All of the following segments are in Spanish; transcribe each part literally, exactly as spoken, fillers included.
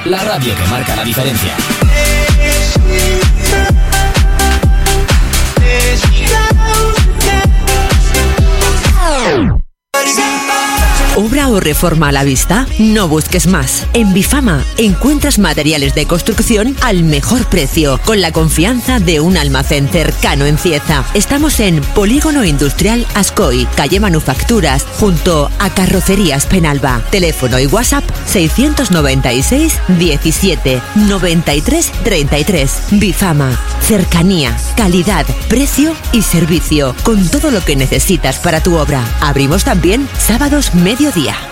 la radio que marca la diferencia. ¿Obra o reforma a la vista? No busques más. En Bifama encuentras materiales de construcción al mejor precio, con la confianza de un almacén cercano en Cieza. Estamos en Polígono Industrial Ascoy, calle Manufacturas, junto a Carrocerías Penalba. Teléfono y WhatsApp seiscientos noventa y seis diecisiete noventa y tres treinta y tres. Bifama. Cercanía, calidad, precio y servicio, con todo lo que necesitas para tu obra. Abrimos también sábados mediodía.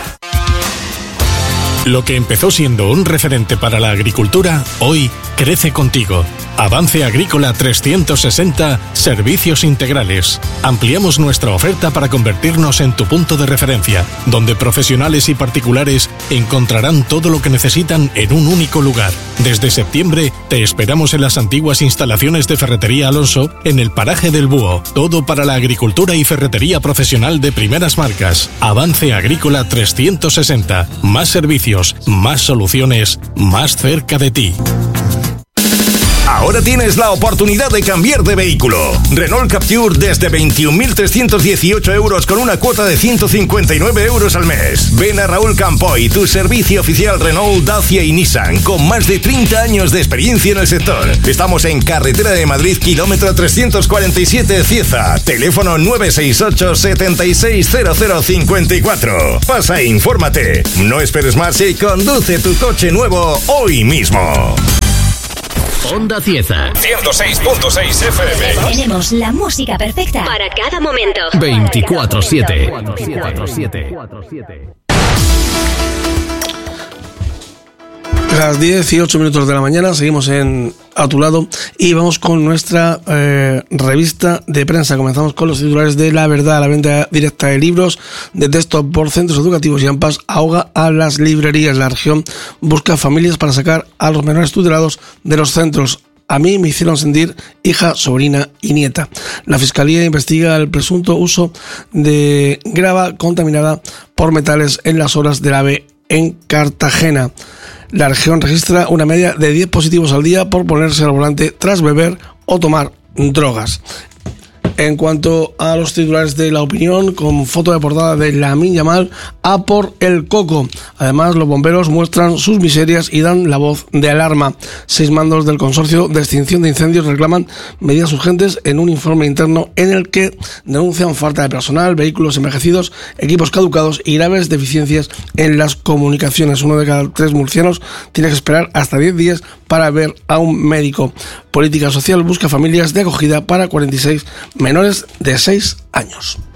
Lo que empezó siendo un referente para la agricultura, hoy crece contigo. Avance Agrícola trescientos sesenta, servicios integrales. Ampliamos nuestra oferta para convertirnos en tu punto de referencia, donde profesionales y particulares encontrarán todo lo que necesitan en un único lugar. Desde septiembre te esperamos en las antiguas instalaciones de Ferretería Alonso, en el paraje del Búho. Todo para la agricultura y ferretería profesional de primeras marcas. Avance Agrícola trescientos sesenta. Más servicios, más soluciones, más cerca de ti. Ahora tienes la oportunidad de cambiar de vehículo. Renault Capture desde veintiún mil trescientos dieciocho euros con una cuota de ciento cincuenta y nueve euros al mes. Ven a Raúl Campoy, tu servicio oficial Renault, Dacia y Nissan, con más de treinta años de experiencia en el sector. Estamos en Carretera de Madrid, kilómetro trescientos cuarenta y siete, Cieza. Teléfono nueve seis ocho, setenta y seis, cero cero cincuenta y cuatro. Pasa e infórmate. No esperes más y conduce tu coche nuevo hoy mismo. Onda Cieza ciento seis punto seis F M. Tenemos la música perfecta para cada momento. veinticuatro siete. Las diez y ocho minutos de la mañana, seguimos en A Tu Lado y vamos con nuestra eh, revista de prensa. Comenzamos con los titulares de La Verdad. La venta directa de libros de texto por centros educativos y AMPAs ahoga a las librerías. La región busca familias para sacar a los menores tutelados de los centros. A mí me hicieron sentir hija, sobrina y nieta. La Fiscalía investiga el presunto uso de grava contaminada por metales en las obras del AVE en Cartagena. La región registra una media de diez positivos al día por ponerse al volante tras beber o tomar drogas. En cuanto a los titulares de La Opinión, con foto de portada de Lamine Yamal, a por el coco. Además, los bomberos muestran sus miserias y dan la voz de alarma. Seis mandos del Consorcio de Extinción de Incendios reclaman medidas urgentes en un informe interno en el que denuncian falta de personal, vehículos envejecidos, equipos caducados y graves deficiencias en las comunicaciones. Uno de cada tres murcianos tiene que esperar hasta diez días para ver a un médico. Política Social busca familias de acogida para cuarenta y seis menores de seis años.